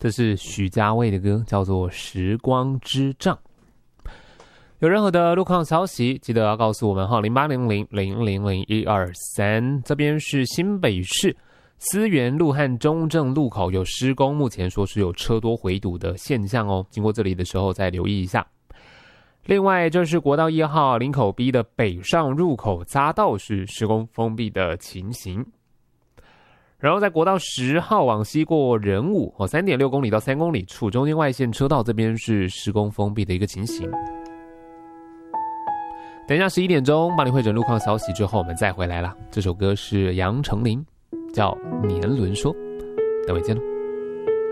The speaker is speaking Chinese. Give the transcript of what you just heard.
这是许家卫的歌，叫做《时光之杖》。有任何的路况消息，记得要告诉我们0800000123。这边是新北市思源路和中正路口有施工，目前说是有车多回堵的现象哦，经过这里的时候再留意一下。另外，这是国道1号林口 B 的北上入口匝道是施工封闭的情形。然后在国道10号往西过仁武3.6公里到3公里处，中间外线车道这边是施工封闭的一个情形。等一下11点钟帮你汇整路况消息之后，我们再回来啦。这首歌是杨丞琳，叫《年轮说》，等会见喽。